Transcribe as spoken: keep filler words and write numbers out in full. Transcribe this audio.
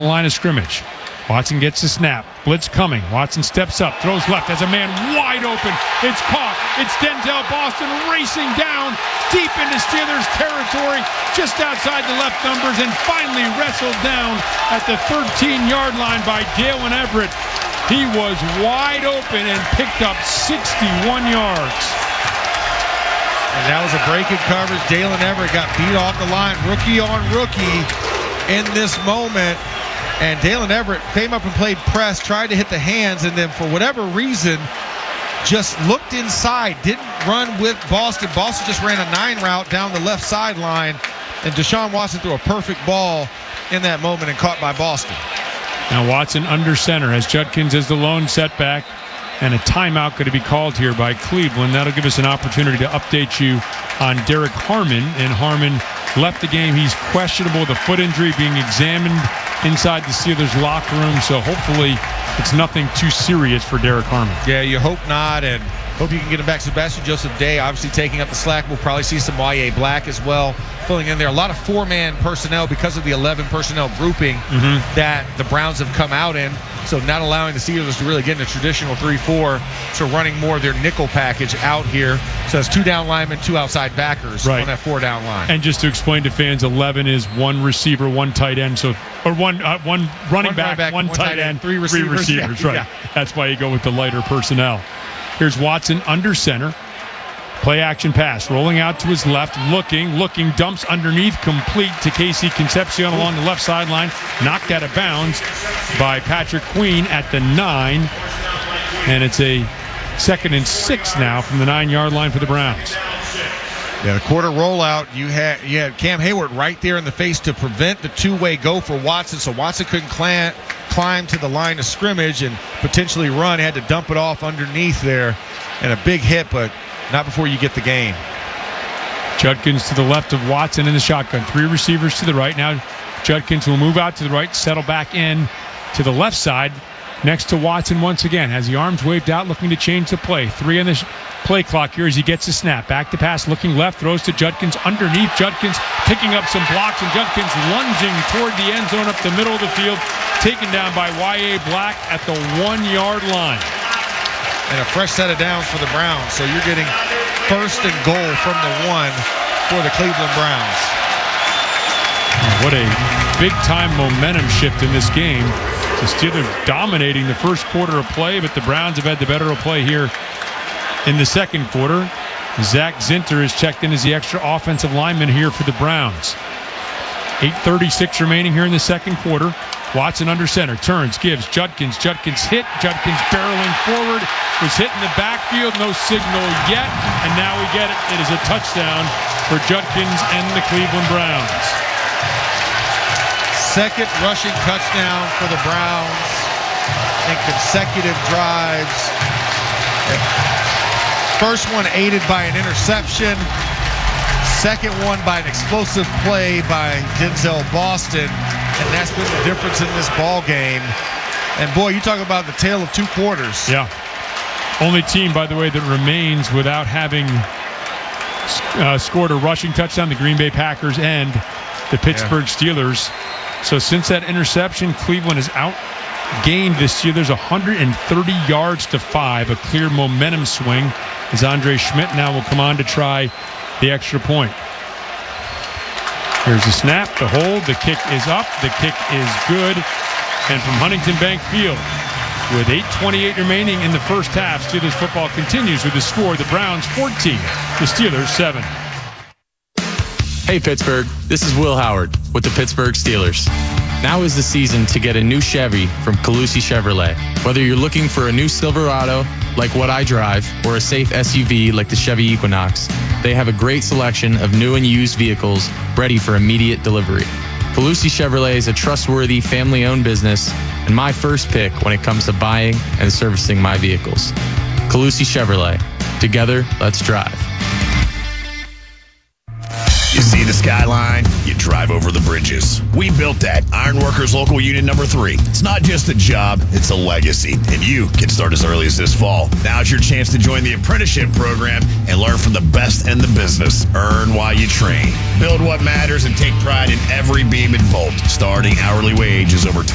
line of scrimmage. Watson gets the snap. Blitz coming. Watson steps up, throws left, has a man wide open. It's caught. It's Denzel Boston racing down deep into Steelers territory, just outside the left numbers, and finally wrestled down at the thirteen-yard line by Dalen Everett. He was wide open and picked up sixty-one yards. And that was a break in coverage. Dalen Everett got beat off the line, rookie on rookie in this moment. And Dalen Everett came up and played press, tried to hit the hands, and then for whatever reason just looked inside, didn't run with Boston. Boston just ran a nine route down the left sideline, and Deshaun Watson threw a perfect ball in that moment and caught by Boston. Now Watson under center as Judkins is the lone setback, and a timeout going to be called here by Cleveland. That'll give us an opportunity to update you on Derek Harmon. And Harmon left the game. He's questionable with a foot injury, being examined inside the Steelers locker room. So hopefully it's nothing too serious for Derek Harmon. Yeah, you hope not, and hope you can get him back. Sebastian Joseph Day obviously taking up the slack. We'll probably see some Y A Black as well filling in there. A lot of four-man personnel because of the eleven personnel grouping mm-hmm. that the Browns have come out in. So not allowing the Steelers to really get in a traditional three four. So running more of their nickel package out here. So it's two down linemen, two outside backers right on that four-down line. And just to explain to fans, eleven is one receiver, one tight end, so or one uh, one running one back, back, one, one tight, tight end, end, three receivers. Three receivers, yeah, right. Yeah. That's why you go with the lighter personnel. Here's Watson under center. Play action pass. Rolling out to his left. Looking. Looking. Dumps underneath. Complete to Casey Concepcion along the left sideline. Knocked out of bounds by Patrick Queen at the nine. And it's a second and six now from the nine-yard line for the Browns. Yeah, the quarter rollout, you had you had Cam Hayward right there in the face to prevent the two-way go for Watson, so Watson couldn't climb, climb to the line of scrimmage and potentially run. He had to dump it off underneath there, and a big hit, but not before you get the gain. Judkins to the left of Watson in the shotgun. Three receivers to the right. Now Judkins will move out to the right, settle back in to the left side next to Watson once again. Has the arms waved out, looking to change the play. Three on the sh- play clock here as he gets the snap. Back to pass, looking left, throws to Judkins underneath. Judkins picking up some blocks, and Judkins lunging toward the end zone up the middle of the field, taken down by Y A Black at the one-yard line. And a fresh set of downs for the Browns. So you're getting first and goal from the one for the Cleveland Browns. What a big-time momentum shift in this game. The Steelers dominating the first quarter of play, but the Browns have had the better of play here in the second quarter. Zach Zinter is checked in as the extra offensive lineman here for the Browns. eight thirty-six remaining here in the second quarter. Watson under center, turns, gives, Judkins. Judkins hit, Judkins barreling forward, was hit in the backfield, no signal yet, and now we get it. It is a touchdown for Judkins and the Cleveland Browns. Second rushing touchdown for the Browns in consecutive drives. First one aided by an interception. Second one by an explosive play by Denzel Boston. And that's been the difference in this ball game. And, boy, you talk about the tale of two quarters. Yeah. Only team, by the way, that remains without having uh, scored a rushing touchdown, the Green Bay Packers and the Pittsburgh yeah. Steelers. So since that interception, Cleveland has outgained the Steelers one hundred thirty yards to five, a clear momentum swing as Andre Schmidt now will come on to try the extra point. Here's the snap, the hold, the kick is up, the kick is good. And from Huntington Bank Field, with eight twenty-eight remaining in the first half, Steelers football continues with the score, the Browns fourteen, the Steelers seven. Hey Pittsburgh, this is Will Howard with the Pittsburgh Steelers. Now is the season to get a new Chevy from Calusi Chevrolet. Whether you're looking for a new Silverado, like what I drive, or a safe S U V like the Chevy Equinox, they have a great selection of new and used vehicles ready for immediate delivery. Calusi Chevrolet is a trustworthy, family-owned business and my first pick when it comes to buying and servicing my vehicles. Calusi Chevrolet. Together, let's drive. You see the skyline, you drive over the bridges. We built that. Ironworkers Local Unit Number three. It's not just a job, it's a legacy. And you can start as early as this fall. Now's your chance to join the apprenticeship program and learn from the best in the business. Earn while you train. Build what matters and take pride in every beam and bolt. Starting hourly wage is over